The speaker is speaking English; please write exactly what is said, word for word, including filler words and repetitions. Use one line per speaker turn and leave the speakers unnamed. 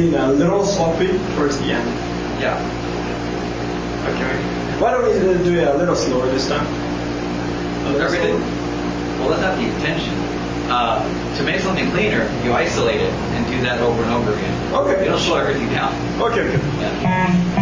being a little sloppy towards the end.
Yeah.
Okay. Why don't we do it a little slower this time? A little
Everything?
slower?
Well, that's not the intention. Uh, to make something cleaner, you isolate it and do that over and over again.
Okay.
You don't slow everything down.
Okay, okay.
Yeah.